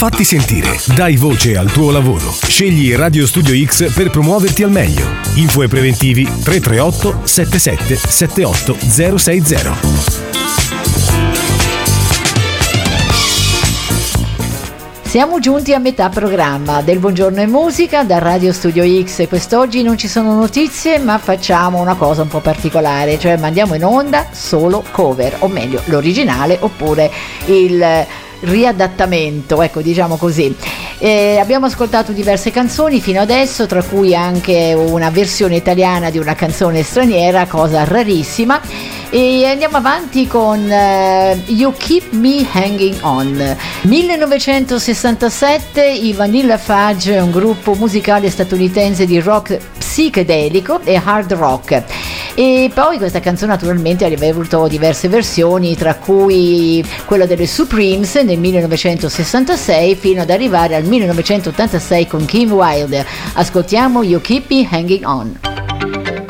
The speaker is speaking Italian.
Fatti sentire, dai voce al tuo lavoro. Scegli Radio Studio X per promuoverti al meglio. Info e preventivi 338 77 78 060. Siamo giunti a metà programma del Buongiorno e Musica da Radio Studio X. Quest'oggi non ci sono notizie, ma facciamo una cosa un po' particolare, cioè mandiamo in onda solo cover, o meglio l'originale oppure il riadattamento, ecco, diciamo così. Abbiamo ascoltato diverse canzoni fino adesso, tra cui anche una versione italiana di una canzone straniera, cosa rarissima, e andiamo avanti con You Keep Me Hanging On. 1967, i Vanilla Fudge, un gruppo musicale statunitense di rock psichedelico e hard rock. E poi questa canzone naturalmente aveva avuto diverse versioni, tra cui quella delle Supremes nel 1966 fino ad arrivare al 1986 con Kim Wilde. Ascoltiamo You Keep Me Hanging On.